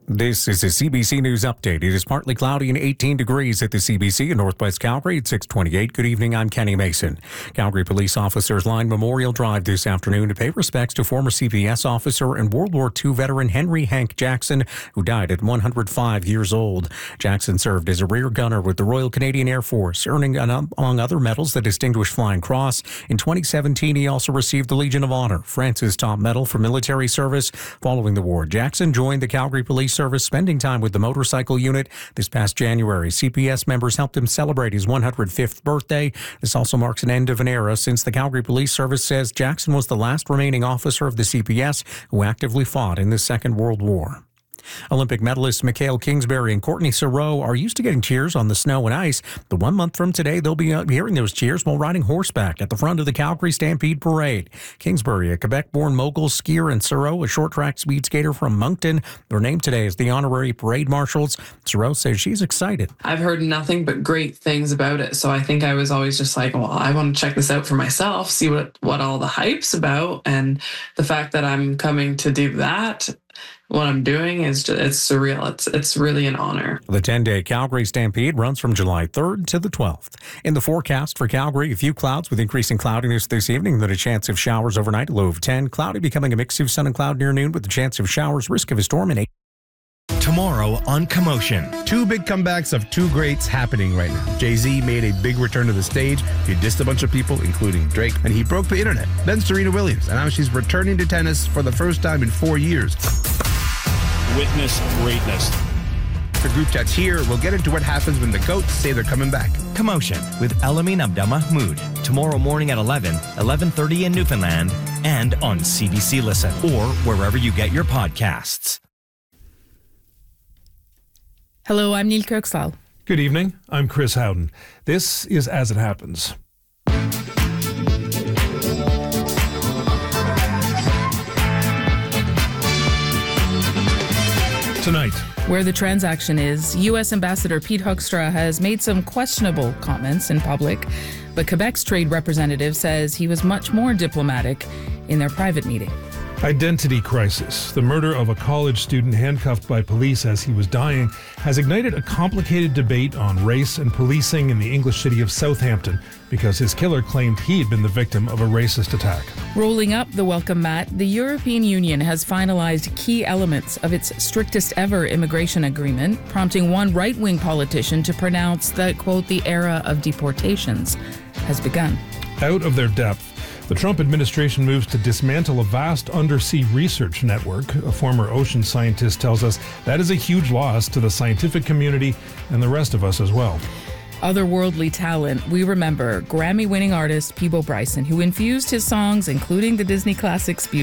This is a CBC News update. It is partly cloudy and 18 degrees at the CBC in Northwest Calgary at 628. Good evening, I'm Kenny Mason. Calgary police officers lined Memorial Drive this afternoon to pay respects to former CPS officer and World War II veteran Henry Hank Jackson, who died at 105 years old. Jackson served as a rear gunner with the Royal Canadian Air Force, earning, among other medals, the Distinguished Flying Cross. In 2017, he also received the Legion of Honor, France's top medal for military service. Following the war, Jackson joined the Calgary Police Service, spending time with the motorcycle unit. This past January, CPS members helped him celebrate his 105th birthday. This also marks an end of an era, since the Calgary Police Service says Jackson was the last remaining officer of the CPS who actively fought in the Second World War. Olympic medalists Mikhail Kingsbury and Courtney Saroux are used to getting cheers on the snow and ice, but 1 month from today, they'll be hearing those cheers while riding horseback at the front of the Calgary Stampede Parade. Kingsbury, a Quebec-born mogul skier, and Saroux, a short-track speed skater from Moncton, were named today as the honorary parade marshals. Saroux says she's excited. I've heard nothing but great things about it, so I think I was always just like, well, I want to check this out for myself, see what all the hype's about, and the fact that I'm coming to do that, what I'm doing is just, it's surreal. It's really an honor. The 10-day Calgary Stampede runs from July 3rd to the 12th. In the forecast for Calgary, a few clouds with increasing cloudiness this evening, then a chance of showers overnight, a low of 10. Cloudy becoming a mix of sun and cloud near noon with a chance of showers, risk of a storm in 8. Tomorrow on Commotion. Two big comebacks of two greats happening right now. Jay-Z made a big return to the stage. He dissed a bunch of people, including Drake, and he broke the internet. Then Serena Williams, and now she's returning to tennis for the first time in 4 years. Witness greatness. The group chat's here. We'll get into what happens when the GOATs say they're coming back. Commotion with Elamin Abdelmahmoud. Tomorrow morning at 11:30 in Newfoundland, and on CBC Listen or wherever you get your podcasts. Hello, I'm Neil Kirksall. Good evening. I'm Chris Howden. This is As It Happens. Tonight, where the transaction is, U.S. Ambassador Pete Hoekstra has made some questionable comments in public, but Quebec's trade representative says he was much more diplomatic in their private meeting. identity crisis. The murder of a college student handcuffed by police as he was dying has ignited a complicated debate on race and policing in the English city of Southampton because his killer claimed he had been the victim of a racist attack. Rolling up the welcome mat, the European Union has finalized key elements of its strictest ever immigration agreement, prompting one right-wing politician to pronounce that, quote, the era of deportations has begun. Out of their depth, the Trump administration moves to dismantle a vast undersea research network. A former ocean scientist tells us that is a huge loss to the scientific community and the rest of us as well. Otherworldly talent, we remember Grammy-winning artist Peabo Bryson, who infused his songs, including the Disney classics